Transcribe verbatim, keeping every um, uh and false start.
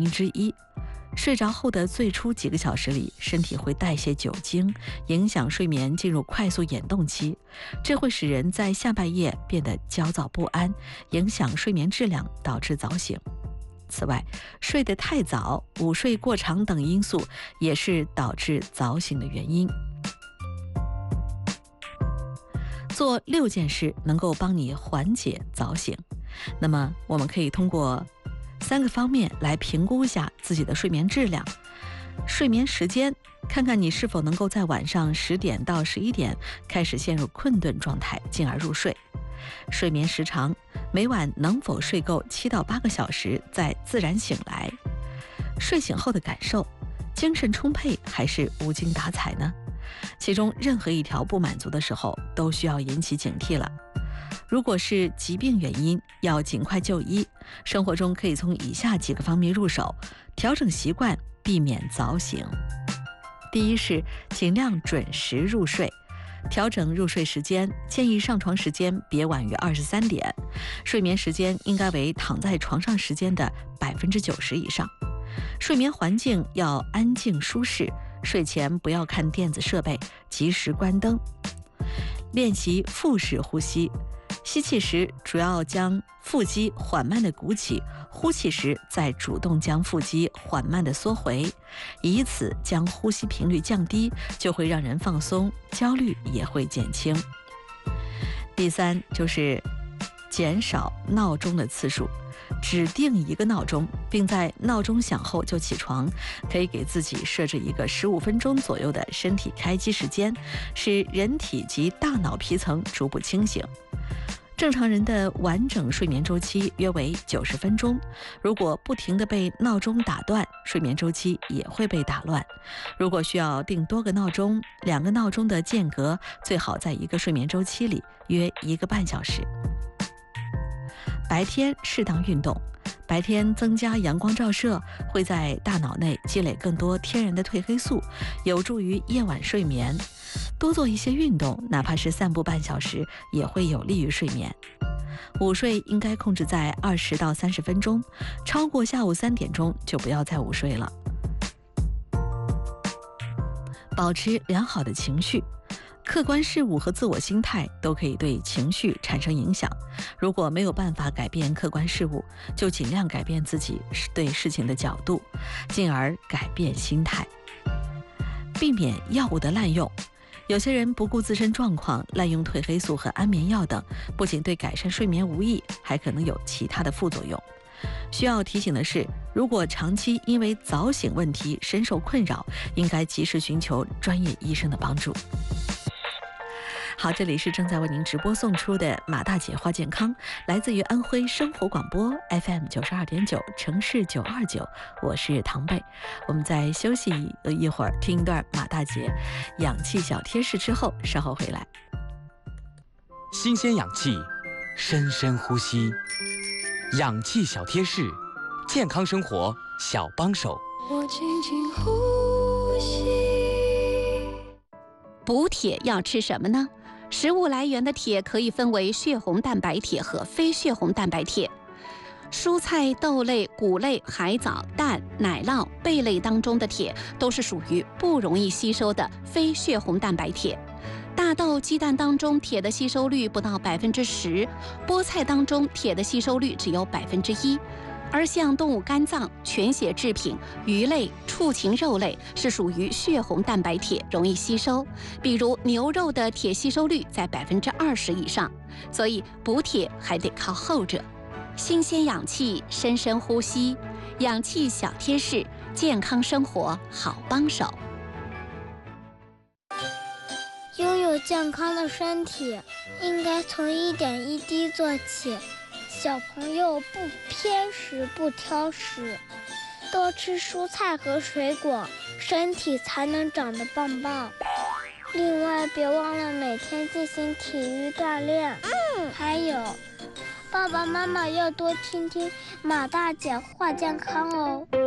之一。睡着后的最初几个小时里，身体会代谢酒精，影响睡眠进入快速眼动期，这会使人在下半夜变得焦躁不安，影响睡眠质量，导致早醒。此外，睡得太早、午睡过长等因素也是导致早醒的原因。做六件事能够帮你缓解早醒。那么，我们可以通过三个方面来评估一下自己的睡眠质量。睡眠时间，看看你是否能够在晚上十点到十一点开始陷入困顿状态，进而入睡。睡眠时长，每晚能否睡够七到八个小时，再自然醒来。睡醒后的感受，精神充沛还是无精打采呢？其中任何一条不满足的时候，都需要引起警惕了。如果是疾病原因，要尽快就医。生活中可以从以下几个方面入手，调整习惯，避免早醒。第一是尽量准时入睡。调整入睡时间，建议上床时间别晚于二十三点，睡眠时间应该为躺在床上时间的百分之九十以上。睡眠环境要安静舒适，睡前不要看电子设备，及时关灯。练习腹式呼吸，吸气时主要将腹肌缓慢地鼓起，呼气时再主动将腹肌缓慢地缩回，以此将呼吸频率降低，就会让人放松，焦虑也会减轻。第三就是减少闹钟的次数，指定一个闹钟，并在闹钟响后就起床，可以给自己设置一个十五分钟左右的身体开机时间，使人体及大脑皮层逐步清醒。正常人的完整睡眠周期约为九十分钟，如果不停地被闹钟打断，睡眠周期也会被打乱。如果需要定多个闹钟，两个闹钟的间隔最好在一个睡眠周期里约一个半小时。白天适当运动，白天增加阳光照射，会在大脑内积累更多天然的褪黑素，有助于夜晚睡眠。多做一些运动，哪怕是散步半小时，也会有利于睡眠。午睡应该控制在二十到三十分钟，超过下午三点钟就不要再午睡了。保持良好的情绪，客观事物和自我心态都可以对情绪产生影响。如果没有办法改变客观事物，就尽量改变自己对事情的角度，进而改变心态。避免药物的滥用。有些人不顾自身状况，滥用褪黑素和安眠药等，不仅对改善睡眠无益，还可能有其他的副作用。需要提醒的是，如果长期因为早醒问题深受困扰，应该及时寻求专业医生的帮助。好，这里是正在为您直播送出的马大姐话健康，来自于安徽生活广播 F M 九十二点九，城市九二九，我是唐贝。我们再休息一会儿，听一段马大姐氧气小贴士之后，稍后回来。 新鲜氧气，深深呼吸，氧气小贴士，健康生活小帮手。 我轻轻呼吸。 补铁要吃什么呢？食物来源的铁可以分为血红蛋白铁和非血红蛋白铁。蔬菜、豆类、谷类、海藻、蛋、奶酪、贝类当中的铁都是属于不容易吸收的非血红蛋白铁。大豆、鸡蛋当中铁的吸收率不到百分之十，菠菜当中铁的吸收率只有百分之一。而像动物肝脏、全血制品、鱼类、畜禽肉类是属于血红蛋白铁，容易吸收。比如牛肉的铁吸收率在百分之二十以上，所以补铁还得靠后者。新鲜氧气，深深呼吸，氧气小贴士，健康生活好帮手。 拥有健康的身体，应该从一点一滴做起。小朋友不偏食不挑食，多吃蔬菜和水果，身体才能长得棒棒。另外别忘了每天进行体育锻炼。嗯，还有爸爸妈妈要多听听马大姐话健康哦。